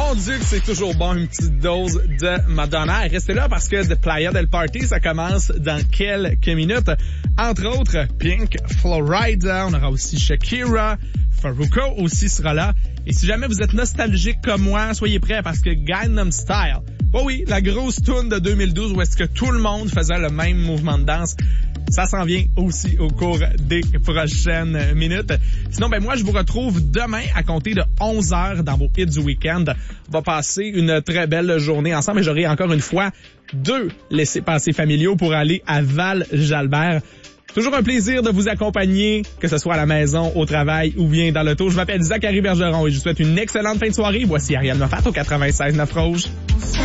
Mon Dieu que c'est toujours bon, une petite dose de Madonna. Restez là parce que The Playa del Party, ça commence dans quelques minutes. Entre autres, Pink, Florida, on aura aussi Shakira, Farruko aussi sera là. Et si jamais vous êtes nostalgique comme moi, soyez prêts parce que Gangnam Style, oh oui, la grosse tune de 2012 où est-ce que tout le monde faisait le même mouvement de danse, ça s'en vient aussi au cours des prochaines minutes. Sinon, moi, je vous retrouve demain à compter de 11h dans vos hits du week-end. On va passer une très belle journée ensemble et j'aurai encore une fois 2 laissez-passer familiaux pour aller à Val-Jalbert. Toujours un plaisir de vous accompagner, que ce soit à la maison, au travail ou bien dans l'auto. Je m'appelle Zachary Bergeron et je vous souhaite une excellente fin de soirée. Voici Ariane Moffat au 96.9 Rouge.